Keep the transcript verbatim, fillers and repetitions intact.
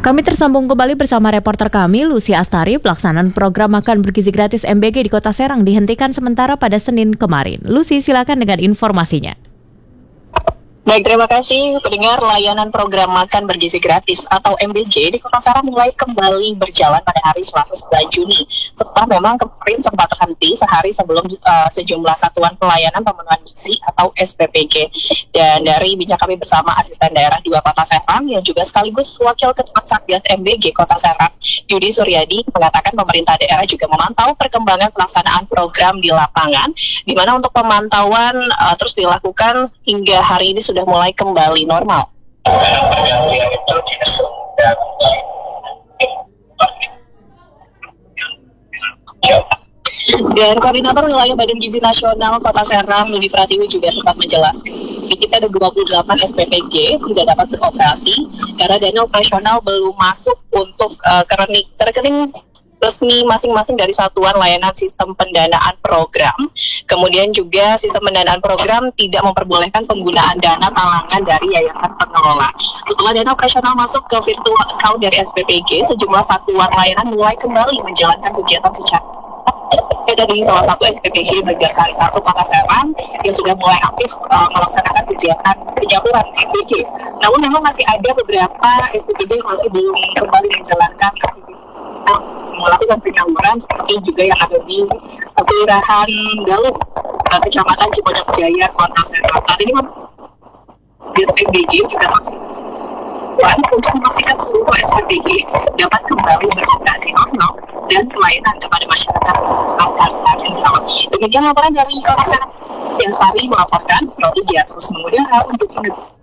Kami tersambung kembali bersama reporter kami, Lucy Astari. Pelaksanaan program makan bergizi gratis M B G di Kota Serang dihentikan sementara pada Senin kemarin. Lucy, silakan dengan informasinya. Baik, terima kasih. Pendengar, layanan program makan bergizi gratis atau M B G di Kota Serang mulai kembali berjalan pada hari Selasa sembilan Juni. Setelah memang kemarin sempat terhenti sehari sebelum uh, sejumlah satuan pelayanan pemenuhan gizi atau S P P G. Dan dari bincang kami bersama asisten daerah dua Kota Serang yang juga sekaligus wakil ketua Satgas M B G Kota Serang, Yudi Suryadi, mengatakan pemerintah daerah juga memantau perkembangan pelaksanaan program di lapangan, di mana untuk pemantauan uh, terus dilakukan hingga hari ini sudah sudah mulai kembali normal. Dan Koordinator Wilayah Badan Gizi Nasional Kota Serang, Ludi Pratiwi, juga sempat menjelaskan sedikitnya ada dua puluh delapan S P P G tidak dapat beroperasi karena dana operasional belum masuk untuk uh, rekening, rekening resmi masing-masing dari satuan layanan sistem pendanaan program. Kemudian juga sistem pendanaan program tidak memperbolehkan penggunaan dana talangan dari yayasan pengelola. Setelah dana operasional masuk ke virtual account dari S P P G, sejumlah satuan layanan mulai kembali menjalankan kegiatan secara dari salah satu S P P G Banjarsari satu Kota Serang yang sudah mulai aktif uh, melaksanakan kegiatan penyaluran M B G. Namun memang masih ada beberapa S P P G yang masih belum kembali menjalankan aktivitas melakukan penyaluran seperti juga yang ada di Kelurahan Galuh, Kecamatan Cipodak Jaya, Kota Serang. Saat ini S P P G juga masih untuk memastikan seluruh S P P G dapat kembali beroperasi normal dan pelayanan kepada masyarakat. Demikian laporan dari Kota Serang. Yang Sari melaporkan, Roti Dia terus mengudara untuk